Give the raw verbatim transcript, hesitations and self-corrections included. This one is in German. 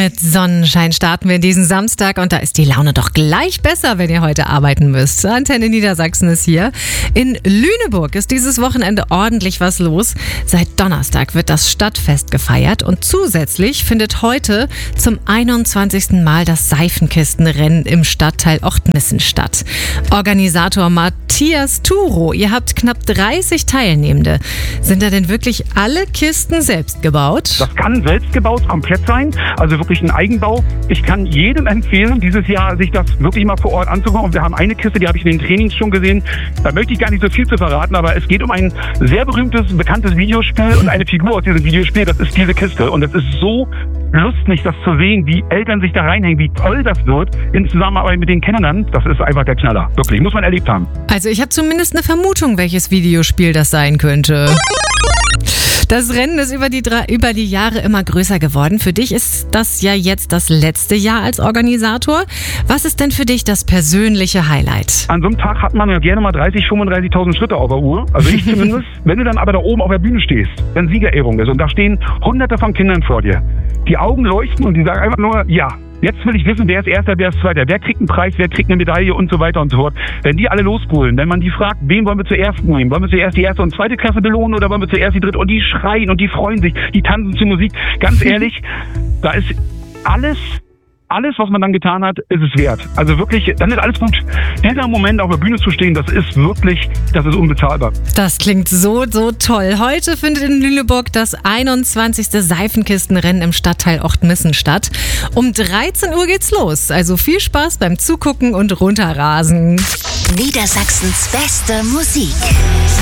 Mit Sonnenschein starten wir diesen Samstag und da ist die Laune doch gleich besser, wenn ihr heute arbeiten müsst. Antenne Niedersachsen ist hier. In Lüneburg ist dieses Wochenende ordentlich was los. Seit Donnerstag wird das Stadtfest gefeiert und zusätzlich findet heute zum einundzwanzigsten Mal das Seifenkistenrennen im Stadtteil Ochtmissen statt. Organisator Matthias Turo, ihr habt knapp dreißig Teilnehmende. Sind da denn wirklich alle Kisten selbst gebaut? Das kann selbst gebaut komplett sein, also wirklich ein Eigenbau. Ich kann jedem empfehlen, dieses Jahr sich das wirklich mal vor Ort anzugucken. Und wir haben eine Kiste, die habe ich in den Trainings schon gesehen. Da möchte ich gar nicht so viel zu verraten, aber es geht um ein sehr berühmtes, bekanntes Videospiel und eine Figur aus diesem Videospiel. Das ist diese Kiste. Und es ist so lustig, das zu sehen, wie Eltern sich da reinhängen, wie toll das wird in Zusammenarbeit mit den Kindern. Das ist einfach der Knaller. Wirklich, muss man erlebt haben. Also ich habe zumindest eine Vermutung, welches Videospiel das sein könnte. Das Rennen ist über die, drei, über die Jahre immer größer geworden. Für dich ist das ja jetzt das letzte Jahr als Organisator. Was ist denn für dich das persönliche Highlight? An so einem Tag hat man ja gerne mal dreißigtausend, fünfunddreißigtausend Schritte auf der Uhr. Also ich zumindest. Wenn du dann aber da oben auf der Bühne stehst, wenn Siegerehrung ist und da stehen hunderte von Kindern vor dir. Die Augen leuchten und die sagen einfach nur, ja. Jetzt will ich wissen, wer ist Erster, wer ist Zweiter, wer kriegt einen Preis, wer kriegt eine Medaille und so weiter und so fort. Wenn die alle losbrüllen, wenn man die fragt, wen wollen wir zuerst nehmen? Wollen wir zuerst die erste und zweite Klasse belohnen oder wollen wir zuerst die dritte? Und die schreien und die freuen sich, die tanzen zur Musik. Ganz ehrlich, da ist alles... Alles, was man dann getan hat, ist es wert. Also wirklich, dann ist alles gut. Dieser Moment auf der Bühne zu stehen, das ist wirklich, das ist unbezahlbar. Das klingt so, so toll. Heute findet in Lüneburg das einundzwanzigste Seifenkistenrennen im Stadtteil Ochtmissen statt. Um dreizehn Uhr geht's los. Also viel Spaß beim Zugucken und Runterrasen. Niedersachsens beste Musik.